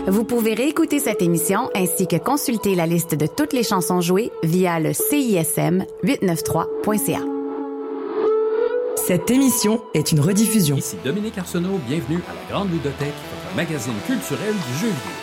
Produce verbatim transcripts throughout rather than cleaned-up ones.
Vous pouvez réécouter cette émission ainsi que consulter la liste de toutes les chansons jouées via le C I S M huit cent quatre-vingt-trois point C A. Cette émission est une rediffusion. Ici Dominique Arsenault, bienvenue à la Grande Ludothèque, votre magazine culturel du jeu vidéo.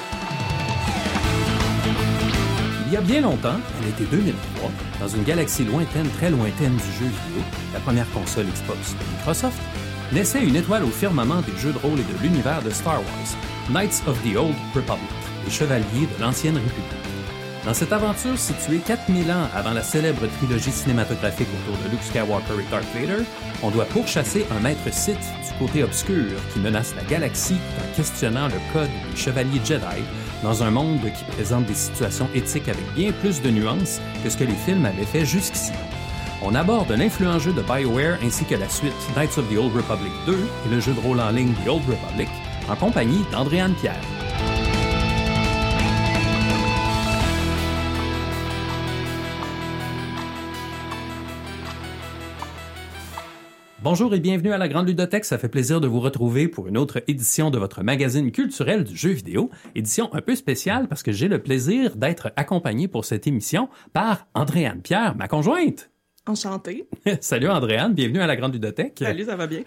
Il y a bien longtemps, à l'été deux mille trois, dans une galaxie lointaine, très lointaine du jeu vidéo, la première console Xbox de Microsoft, naissait une étoile au firmament des jeux de rôle et de l'univers de Star Wars, Knights of the Old Republic, les chevaliers de l'Ancienne République. Dans cette aventure située quatre mille ans avant la célèbre trilogie cinématographique autour de Luke Skywalker et Darth Vader, on doit pourchasser un maître Sith du côté obscur qui menace la galaxie en questionnant le code des chevaliers Jedi dans un monde qui présente des situations éthiques avec bien plus de nuances que ce que les films avaient fait jusqu'ici. On aborde l'influent jeu de BioWare ainsi que la suite Knights of the Old Republic deux et le jeu de rôle en ligne The Old Republic en compagnie d'Andréane Pierre. Bonjour et bienvenue à la Grande Ludothèque. Ça fait plaisir de vous retrouver pour une autre édition de votre magazine culturel du jeu vidéo. Édition un peu spéciale parce que j'ai le plaisir d'être accompagné pour cette émission par Andréane Pierre, ma conjointe. Enchantée. Salut Andréane, bienvenue à la Grande Ludothèque. Salut, ça va bien?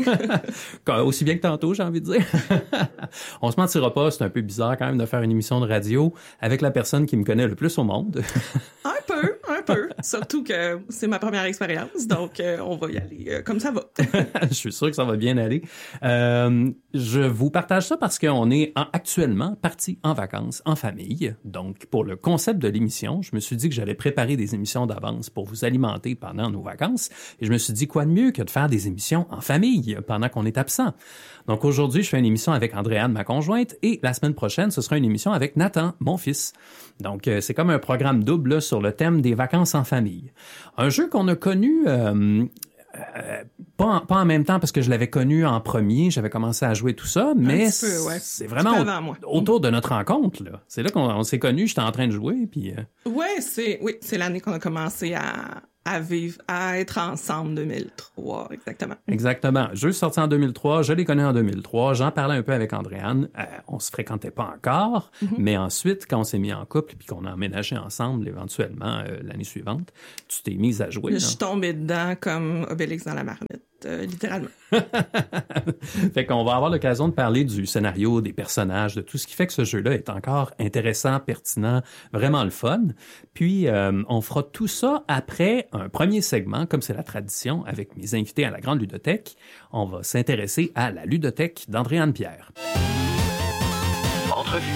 Aussi bien que tantôt, j'ai envie de dire. On se mentira pas, c'est un peu bizarre quand même de faire une émission de radio avec la personne qui me connaît le plus au monde. Un peu, un peu. Surtout que c'est ma première expérience, donc euh, on va y aller euh, comme ça va. Je suis sûr que ça va bien aller. Euh, je vous partage ça parce qu'on est en, actuellement parti en vacances en famille. Donc, pour le concept de l'émission, je me suis dit que j'allais préparer des émissions d'avance pour vous alimenter pendant nos vacances. Et je me suis dit, quoi de mieux que de faire des émissions en famille pendant qu'on est absent. Donc aujourd'hui, je fais une émission avec Andréane, ma conjointe, et la semaine prochaine, ce sera une émission avec Nathan, mon fils. Donc euh, c'est comme un programme double là, sur le thème des vacances en famille. Un jeu qu'on a connu... Euh, Euh, pas, en, pas en même temps parce que je l'avais connu en premier, j'avais commencé à jouer tout ça, mais peu, ouais. c'est vraiment au, autour de notre rencontre. Là. C'est là qu'on on s'est connus, j'étais en train de jouer. Puis, euh... ouais, c'est, oui, c'est l'année qu'on a commencé à, à vivre, à être ensemble, deux mille trois, exactement. Exactement. Jeu sorti en deux mille trois, je l'ai connu en deux mille trois, j'en parlais un peu avec Andréane, euh, on se fréquentait pas encore, mm-hmm. mais ensuite, quand on s'est mis en couple puis qu'on a emménagé ensemble éventuellement euh, l'année suivante, tu t'es mise à jouer. Je suis tombée dedans comme Obélix dans la marmite. Euh, littéralement. Fait qu'on va avoir l'occasion de parler du scénario, des personnages, de tout ce qui fait que ce jeu-là est encore intéressant, pertinent, vraiment le fun. Puis, euh, on fera tout ça après un premier segment, comme c'est la tradition, avec mes invités à la Grande Ludothèque. On va s'intéresser à la ludothèque d'Andréane Pierre. Entrevue.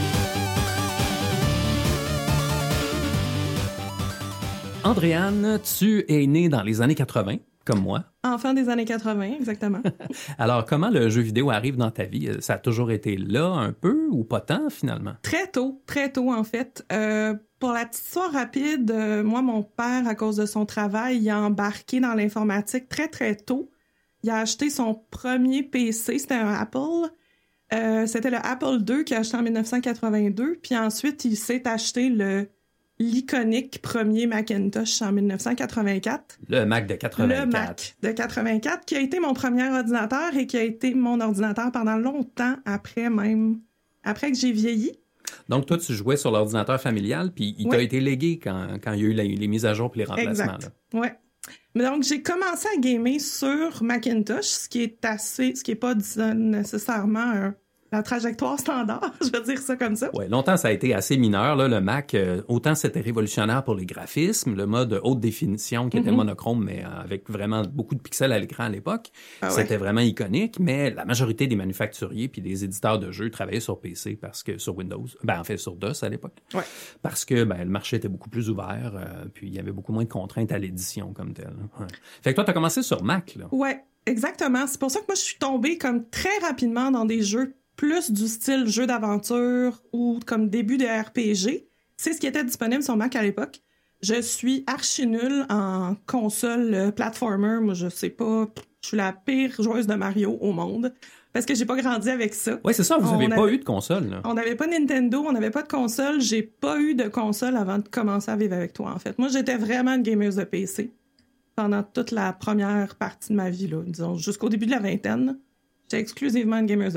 Andréane, tu es née dans les années quatre-vingts. Comme moi. Enfant des années quatre-vingts, exactement. Alors, comment le jeu vidéo arrive dans ta vie? Ça a toujours été là un peu ou pas tant, finalement? Très tôt, très tôt, en fait. Euh, pour la petite histoire rapide, euh, moi, mon père, à cause de son travail, il a embarqué dans l'informatique très, très tôt. Il a acheté son premier P C, c'était un Apple. Euh, c'était le Apple deux qu'il a acheté en dix-neuf cent quatre-vingt-deux. Puis ensuite, il s'est acheté le... l'iconique premier Macintosh en dix-neuf cent quatre-vingt-quatre. Le Mac de quatre-vingt-quatre. Le Mac de quatre-vingt-quatre, qui a été mon premier ordinateur et qui a été mon ordinateur pendant longtemps après même, après que j'ai vieilli. Donc, toi, tu jouais sur l'ordinateur familial, puis il oui. t'a été légué quand, quand il y a eu les, les mises à jour et les remplacements. Exact. Oui. Mais donc, j'ai commencé à gamer sur Macintosh, ce qui est assez, ce qui est pas nécessairement un... la trajectoire standard, je vais dire ça comme ça. Oui, longtemps, ça a été assez mineur, là, le Mac. Euh, autant c'était révolutionnaire pour les graphismes, le mode haute définition qui mm-hmm. était monochrome, mais euh, avec vraiment beaucoup de pixels à l'écran à l'époque. Ah ouais. C'était vraiment iconique, mais la majorité des manufacturiers puis des éditeurs de jeux travaillaient sur P C parce que sur Windows, ben en fait sur DOS à l'époque. Ouais. Parce que ben le marché était beaucoup plus ouvert, euh, puis il y avait beaucoup moins de contraintes à l'édition comme telle. Ouais. Fait que toi, t'as commencé sur Mac, là. Ouais, exactement. C'est pour ça que moi, je suis tombée comme très rapidement dans des jeux plus du style jeu d'aventure ou comme début de R P G. C'est ce qui était disponible sur Mac à l'époque. Je suis archi nulle en console euh, platformer. Moi, je sais pas, je suis la pire joueuse de Mario au monde parce que j'ai pas grandi avec ça. Oui, c'est ça, vous n'avez pas avait, eu de console, là. On n'avait pas Nintendo, on n'avait pas de console. J'ai pas eu de console avant de commencer à vivre avec toi, en fait. Moi, j'étais vraiment une gameuse de P C pendant toute la première partie de ma vie, là, disons, jusqu'au début de la vingtaine. J'étais exclusivement une gameuse de P C.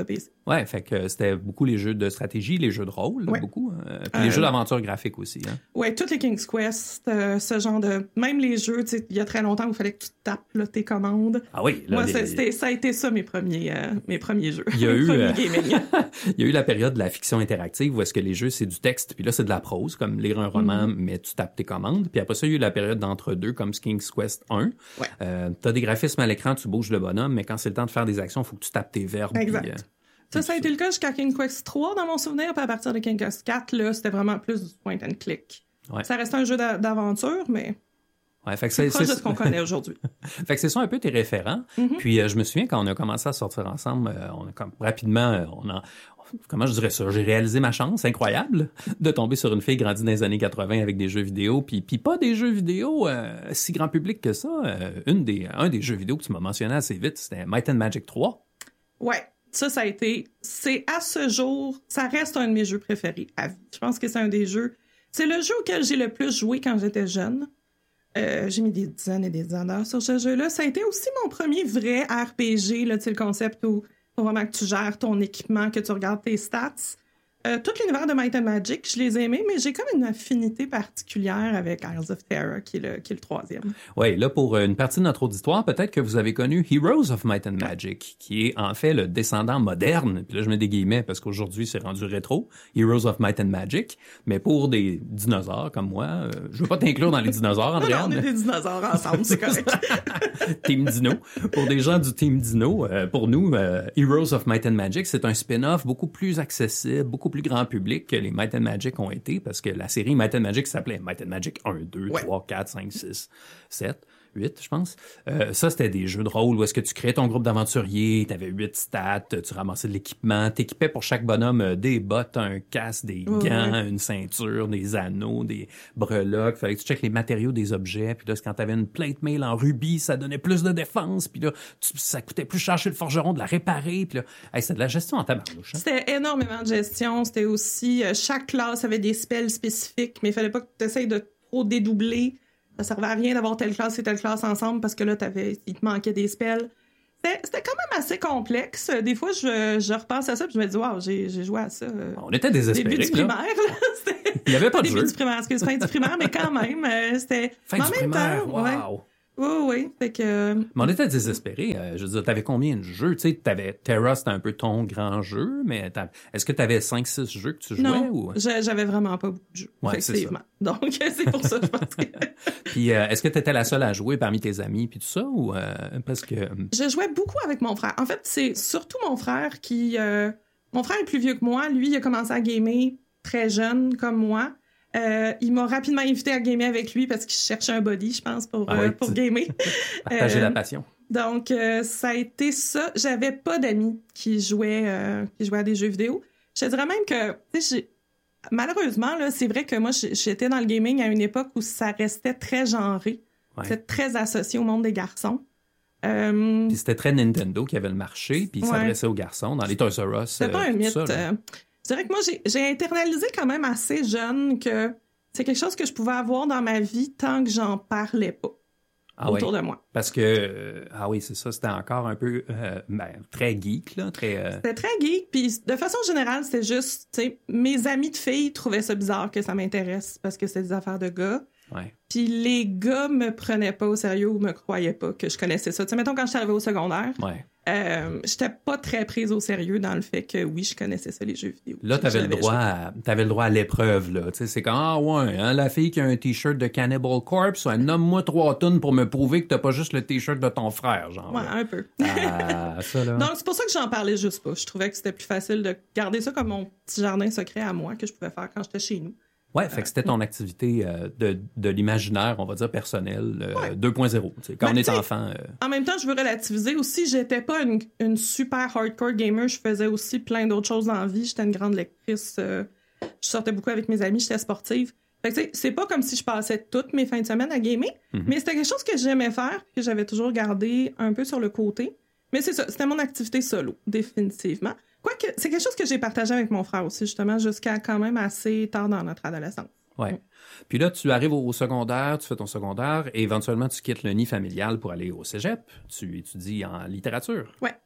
Ouais, fait que c'était beaucoup les jeux de stratégie, les jeux de rôle, ouais. beaucoup. Euh, puis euh, les jeux d'aventure graphique aussi. Hein? Ouais, tous les King's Quest, euh, ce genre de... Même les jeux, tu sais, il y a très longtemps où il fallait que tu tapes là, tes commandes. Ah oui. Là, Moi, les... c'était, ça a été ça, mes premiers, euh, mes premiers jeux. Il y a eu... euh... gaming. Il y a eu la période de la fiction interactive où est-ce que les jeux, c'est du texte, puis là, c'est de la prose, comme lire un roman, mm-hmm. mais tu tapes tes commandes. Puis après ça, il y a eu la période d'entre-deux, comme King's Quest un. Ouais. Euh, t'as des graphismes à l'écran, tu bouges le bonhomme, mais quand c'est le temps de faire des actions, il faut que tu tapes tes verbes. Exact. Puis, euh, Ça, ça a été le cas jusqu'à King's Quest trois dans mon souvenir, puis à partir de King's Quest quatre, là, c'était vraiment plus du point and click. Ouais. Ça restait un jeu d'a- d'aventure, mais ouais, fait que c'est c'est proche de ce qu'on connaît aujourd'hui. Fait que c'est ça un peu tes référents. Mm-hmm. Puis euh, je me souviens quand on a commencé à sortir ensemble, euh, on a comme, rapidement, euh, on a comment je dirais ça, j'ai réalisé ma chance incroyable de tomber sur une fille grandie dans les années quatre-vingts avec des jeux vidéo, puis puis pas des jeux vidéo euh, si grand public que ça. Euh, une des un des jeux vidéo que tu m'as mentionné assez vite, c'était Might and Magic trois. Ouais. Ça, ça a été... C'est à ce jour, ça reste un de mes jeux préférés à vie. Je pense que c'est un des jeux... C'est le jeu auquel j'ai le plus joué quand j'étais jeune. Euh, j'ai mis des dizaines et des dizaines d'heures sur ce jeu-là. Ça a été aussi mon premier vrai R P G, là, tu sais, le concept où faut vraiment que tu gères ton équipement, que tu regardes tes stats. Euh, tout l'univers de Might and Magic, je les ai aimés, mais j'ai comme une affinité particulière avec Isles of Terror, qui est le, qui est le troisième. Oui, là, pour une partie de notre auditoire, peut-être que vous avez connu Heroes of Might and Magic, qui est en fait le descendant moderne, puis là, je mets des guillemets parce qu'aujourd'hui, c'est rendu rétro, Heroes of Might and Magic, mais pour des dinosaures comme moi, euh, je veux pas t'inclure dans les dinosaures, Andréane. Non, non, on est des dinosaures ensemble, c'est correct. Team Dino. Pour des gens du Team Dino, euh, pour nous, euh, Heroes of Might and Magic, c'est un spin-off beaucoup plus accessible, beaucoup plus grand public que les Might and Magic ont été, parce que la série Might and Magic s'appelait Might and Magic un, deux, ouais. trois, quatre, cinq, six, sept, huit, je pense. Euh, ça, c'était des jeux de rôle où est-ce que tu créais ton groupe d'aventuriers, t'avais huit stats, tu ramassais de l'équipement, t'équipais pour chaque bonhomme euh, des bottes, un casque, des gants, ouais. une ceinture, des anneaux, des breloques. Fallait que tu checkes les matériaux des objets, puis là, quand t'avais une plate mail en rubis, ça donnait plus de défense, puis là, tu, ça coûtait plus cher chez le forgeron de la réparer, puis là, hey, c'était de la gestion en tabarnouche. Hein? C'était énormément de gestion, c'était aussi, euh, chaque classe avait des spells spécifiques, mais il fallait pas que tu essayes de trop dédoubler. Ça servait à rien d'avoir telle classe et telle classe ensemble parce que là, t'avais, il te manquait des spells. C'était, c'était quand même assez complexe. Des fois, je, je repense à ça et je me dis, waouh, j'ai, j'ai joué à ça. On était désespérés. Début du primaire. Là. Il n'y avait pas de début jeu. du primaire, excuse, fin du primaire, mais quand même, euh, c'était... Fin en du même primaire, temps, wow. Ouais. Oui, oui, fait que... Mais on était désespérés. Euh, je veux dire, t'avais combien de jeux? Tu sais, t'avais Terra, c'était un peu ton grand jeu, mais est-ce que t'avais cinq six jeux que tu jouais? Non, ou... j'avais vraiment pas beaucoup de jeux, ouais, effectivement. C'est Donc, c'est pour ça, je pense que... Puis, euh, est-ce que t'étais la seule à jouer parmi tes amis, puis tout ça, ou euh, parce que... Je jouais beaucoup avec mon frère. En fait, c'est surtout mon frère qui... Euh... Mon frère est plus vieux que moi. Lui, il a commencé à gamer très jeune, comme moi. Euh, il m'a rapidement invité à gamer avec lui parce qu'il cherchait un body, je pense, pour, ah oui, euh, pour gamer. Partager euh, la passion. Donc, euh, ça a été ça. J'avais pas d'amis qui jouaient, euh, qui jouaient à des jeux vidéo. Je te dirais même que, tu sais, malheureusement, là, c'est vrai que moi, j'étais dans le gaming à une époque où ça restait très genré. Ouais. C'était très associé au monde des garçons. Euh... Puis c'était très Nintendo qui avait le marché, puis il ouais. s'adressait aux garçons dans les Toys R Us. C'était pas un mythe. Ça, euh, je dirais que moi, j'ai, j'ai internalisé quand même assez jeune que c'est quelque chose que je pouvais avoir dans ma vie tant que j'en parlais pas ah autour oui. de moi. Parce que, euh, ah oui, c'est ça, c'était encore un peu euh, ben, très geek, là. Très, euh... C'était très geek, puis de façon générale, c'était juste, tu sais, mes amis de filles trouvaient ça bizarre que ça m'intéresse parce que c'était des affaires de gars. Ouais. Puis les gars me prenaient pas au sérieux ou me croyaient pas que je connaissais ça. Tu sais, mettons, quand j'étais arrivée au secondaire, ouais. euh, j'étais pas très prise au sérieux dans le fait que, oui, je connaissais ça, les jeux vidéo. Là, t'avais le droit à, t'avais le droit à l'épreuve, là. Tu sais, c'est comme, ah ouais, hein, la fille qui a un T-shirt de Cannibal Corpse, ouais, nomme-moi trois tonnes pour me prouver que t'as pas juste le T-shirt de ton frère, genre. Ouais, là. un peu. Ah, ça, là. Donc, c'est pour ça que j'en parlais juste pas. Je trouvais que c'était plus facile de garder ça comme mon petit jardin secret à moi que je pouvais faire quand j'étais chez nous. Ouais, fait que c'était ton activité euh, de, de l'imaginaire, on va dire, personnel, euh, ouais. deux point zéro. Quand ben, on est enfant... Euh... En même temps, je veux relativiser aussi. J'étais pas une, une super hardcore gamer. Je faisais aussi plein d'autres choses dans la vie. J'étais une grande lectrice. Euh, je sortais beaucoup avec mes amis. J'étais sportive. Fait que c'est pas comme si je passais toutes mes fins de semaine à gamer, mm-hmm. mais c'était quelque chose que j'aimais faire que j'avais toujours gardé un peu sur le côté. Mais c'est ça, c'était mon activité solo, définitivement. Quoique, c'est quelque chose que j'ai partagé avec mon frère aussi, justement, jusqu'à quand même assez tard dans notre adolescence. Ouais. ouais. Puis là, tu arrives au secondaire, tu fais ton secondaire, et éventuellement, tu quittes le nid familial pour aller au cégep. Tu étudies en littérature. Ouais.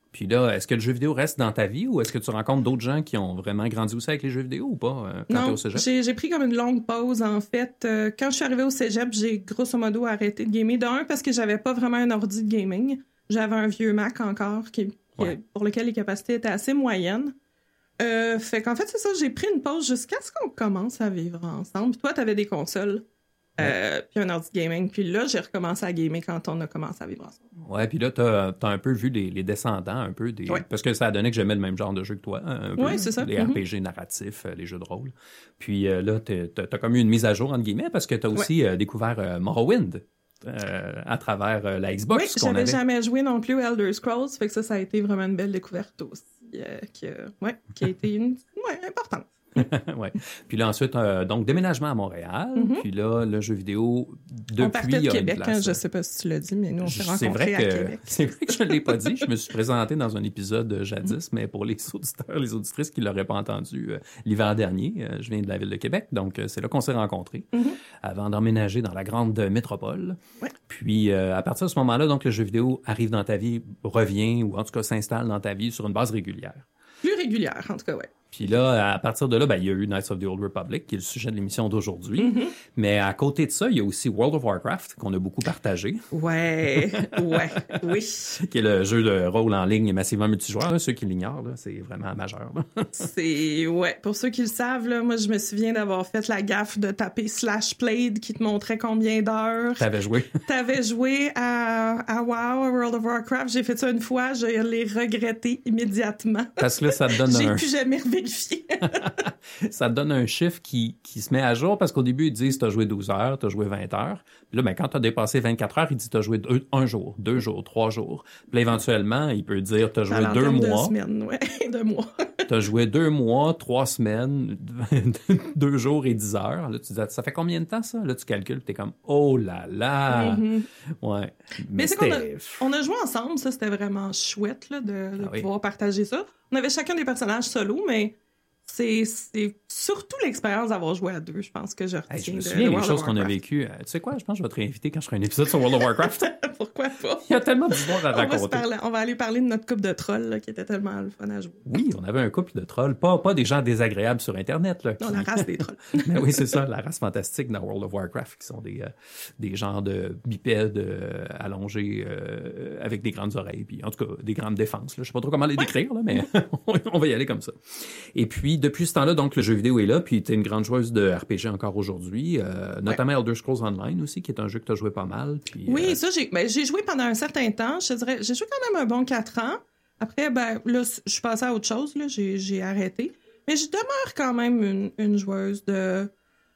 Puis là, est-ce que le jeu vidéo reste dans ta vie ou est-ce que tu rencontres d'autres gens qui ont vraiment grandi aussi avec les jeux vidéo ou pas euh, quand t'es au cégep? J'ai, j'ai pris comme une longue pause, en fait. Euh, quand je suis arrivée au cégep, j'ai grosso modo arrêté de gamer. D'un, parce que j'avais pas vraiment un ordi de gaming. J'avais un vieux Mac encore qui, qui, ouais. pour lequel les capacités étaient assez moyennes. Euh, fait qu'en fait, c'est ça, j'ai pris une pause jusqu'à ce qu'on commence à vivre ensemble. Puis toi, t'avais des consoles. Euh, puis un ordi gaming. Puis là, j'ai recommencé à gamer quand on a commencé à vivre ensemble. Ouais, puis là, t'as, t'as un peu vu les, les descendants, un peu des... Ouais. Parce que ça a donné que j'aimais le même genre de jeu que toi. Un peu, oui, c'est ça. Les mm-hmm. R P G narratifs, les jeux de rôle. Puis euh, là, t'as, t'as comme eu une mise à jour, entre guillemets, parce que t'as aussi ouais. euh, découvert euh, Morrowind euh, à travers euh, la Xbox. Oui, qu'on j'avais avait. jamais joué non plus à Elder Scrolls, fait que ça, ça a été vraiment une belle découverte aussi, euh, qui, euh, ouais, qui a été une... ouais, importante. ouais. Puis là, ensuite, euh, donc, déménagement à Montréal. Mm-hmm. Puis là, le jeu vidéo, depuis... On partait de Québec, hein, je sais pas si tu l'as dit, mais nous, on s'est c'est rencontrés vrai à que, Québec. C'est vrai que je ne l'ai pas dit. Je me suis présenté dans un épisode jadis, mm-hmm. mais pour les auditeurs, les auditrices qui ne l'auraient pas entendu euh, l'hiver dernier, euh, je viens de la ville de Québec, donc euh, c'est là qu'on s'est rencontrés mm-hmm. avant d'emménager dans la grande métropole. Ouais. Puis, euh, à partir de ce moment-là, donc, le jeu vidéo arrive dans ta vie, revient, ou en tout cas s'installe dans ta vie sur une base régulière. Plus régulière, en tout cas, ouais. Puis là, à partir de là, ben, il y a eu Knights of the Old Republic, qui est le sujet de l'émission d'aujourd'hui. Mm-hmm. Mais à côté de ça, il y a aussi World of Warcraft, qu'on a beaucoup partagé. Ouais, ouais, oui. Qui est le jeu de rôle en ligne massivement multijoueur. Là, ceux qui l'ignorent, là, c'est vraiment majeur. Là. c'est, ouais, pour ceux qui le savent, là, moi, je me souviens d'avoir fait la gaffe de taper slash played qui te montrait combien d'heures. T'avais joué. T'avais joué à, à WoW, à World of Warcraft. J'ai fait ça une fois, je l'ai regretté immédiatement. Parce que là, ça te donne J'ai un... plus jamais revérifié. Ça te donne un chiffre qui, qui se met à jour parce qu'au début, ils disent t'as joué douze heures, t'as joué vingt heures. Puis là, ben, quand t'as dépassé vingt-quatre heures, il dit t'as joué deux, un jour, deux jours, trois jours. Puis là, éventuellement, il peut dire t'as joué Alors, deux mois. Deux semaines, ouais, deux mois. T'as joué deux mois, trois semaines, deux jours et dix heures. Là, tu dis, ça fait combien de temps, ça? Là, tu calcules, t'es comme, oh là là! Mm-hmm. Ouais. Mais, Mais c'est qu'on a, on a joué ensemble, ça, c'était vraiment chouette, là, de, de ah, pouvoir oui. partager ça. On avait chacun des personnages solo, mais c'est, c'est surtout l'expérience d'avoir joué à deux, je pense, que je retiens. Hey, je me souviens des choses qu'on a vécues. Tu sais quoi? Je pense que je vais te réinviter quand je ferai un épisode sur World of Warcraft. Pourquoi pas? Il y a tellement d'histoires à on raconter. Va se parler, on va aller parler de notre couple de trolls là, qui était tellement le fun à jouer. Oui, on avait un couple de trolls. Pas, pas des gens désagréables sur Internet. Là, qui... Non, la race des trolls. Mais oui, c'est ça, la race fantastique dans World of Warcraft, qui sont des, euh, des genres de bipèdes euh, allongés euh, avec des grandes oreilles. Puis, en tout cas, des grandes défenses. Là. Je sais pas trop comment les décrire, là, mais on va y aller comme ça. Et puis, depuis ce temps-là, donc, le jeu vidéo est là. Puis, tu es une grande joueuse de R P G encore aujourd'hui. Euh, notamment ouais. Elder Scrolls Online aussi, qui est un jeu que tu as joué pas mal. Puis, oui, euh... ça, j'ai, ben, j'ai joué pendant un certain temps. Je dirais, j'ai joué quand même un bon quatre ans. Après, ben, là, je suis passée à autre chose. Là, j'ai, j'ai arrêté. Mais je demeure quand même une, une joueuse de,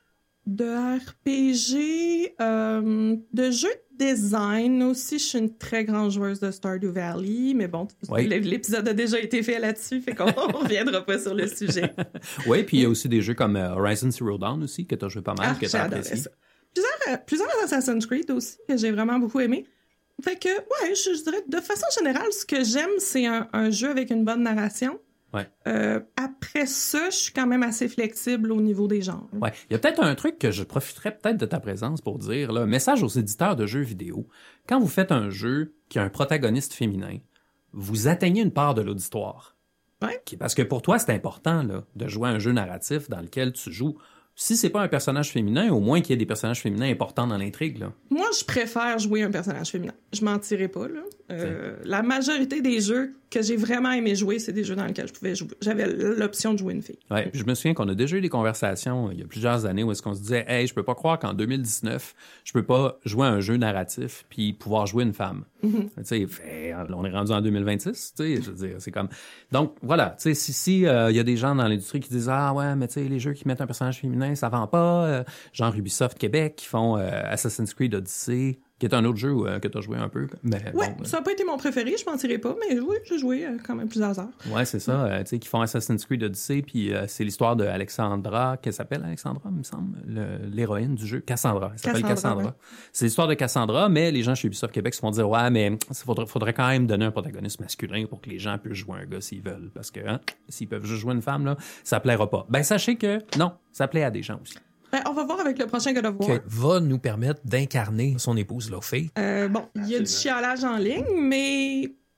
de R P G, euh, de jeux de design aussi. Je suis une très grande joueuse de Stardew Valley. Mais bon, oui. l'épisode a déjà été fait là-dessus, fait qu'on ne reviendra pas sur le sujet. Oui, puis il y a aussi des jeux comme Horizon Zero Dawn aussi, que tu as joué pas mal, ah, que tu as apprécié. Ça. Plusieurs, plusieurs Assassin's Creed aussi, que j'ai vraiment beaucoup aimé. Fait que, ouais, je, je dirais, de façon générale, ce que j'aime, c'est un, un jeu avec une bonne narration. Ouais. Euh, après ça, je suis quand même assez flexible au niveau des genres. Ouais. Il y a peut-être un truc que je profiterais peut-être de ta présence pour dire, là, message aux éditeurs de jeux vidéo. Quand vous faites un jeu qui a un protagoniste féminin, vous atteignez une part de l'auditoire. Ouais. Parce que pour toi, c'est important, là, de jouer à un jeu narratif dans lequel tu joues. Si c'est pas un personnage féminin, au moins qu'il y ait des personnages féminins importants dans l'intrigue, là. Moi, je préfère jouer un personnage féminin. Je mentirais pas, là. Euh, la majorité des jeux que j'ai vraiment aimé jouer, c'est des jeux dans lesquels je pouvais jouer. J'avais l'option de jouer une fille. Ouais, je me souviens qu'on a déjà eu des conversations il y a plusieurs années où est-ce qu'on se disait « Hey, je peux pas croire qu'en deux mille dix-neuf, je peux pas jouer à un jeu narratif puis pouvoir jouer une femme. Mm-hmm. » Tu sais, fait, on est rendu en deux mille vingt-six, tu sais, je veux dire, c'est comme... Donc, voilà, tu sais, si si il euh, y a des gens dans l'industrie qui disent « Ah ouais, mais tu sais, les jeux qui mettent un personnage féminin, ça vend pas. Euh, » Genre Ubisoft Québec qui font euh, Assassin's Creed Odyssey, qui est un autre jeu euh, que tu as joué un peu. Mais, ouais, bon, ça n'a pas été mon préféré, je m'en tirais pas, mais oui, j'ai joué euh, quand même plusieurs heures. Ouais, c'est ça, euh, tu sais, qui font Assassin's Creed Odyssey, puis euh, c'est l'histoire de Alexandra, qu'elle s'appelle Alexandra, il me semble, le, l'héroïne du jeu, Cassandra, elle s'appelle Cassandra. Cassandra. Ouais. C'est l'histoire de Cassandra, mais les gens chez Ubisoft Québec se font dire, ouais, mais il faudrait, faudrait quand même donner un protagoniste masculin pour que les gens puissent jouer un gars s'ils veulent, parce que hein, s'ils peuvent juste jouer une femme, là, ça plaira pas. Ben, sachez que non, ça plaît à des gens aussi. Ben, on va voir avec le prochain God of War. Qui va nous permettre d'incarner son épouse Lofé. Euh, bon, il y a du chialage en ligne, mais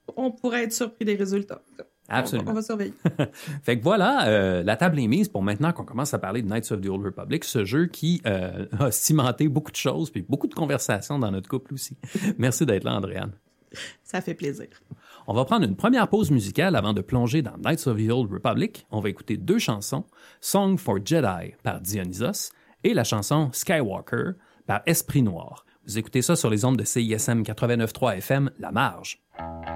on pourrait être surpris des résultats. Absolument. On, on va surveiller. Fait que voilà, euh, la table est mise pour maintenant qu'on commence à parler de Knights of the Old Republic, ce jeu qui euh, a cimenté beaucoup de choses puis beaucoup de conversations dans notre couple aussi. Merci d'être là, Andréane. Ça fait plaisir. On va prendre une première pause musicale avant de plonger dans Knights of the Old Republic. On va écouter deux chansons, Song for Jedi par Dionysos et la chanson Skywalker par Esprit Noir. Vous écoutez ça sur les ondes de C I S M quatre-vingt-neuf point trois F M, La Marge.